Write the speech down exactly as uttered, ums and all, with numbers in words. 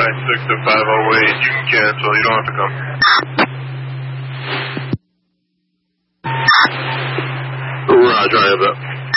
nine six to five oh eight. You can cancel. You don't have to come. Roger, I have that.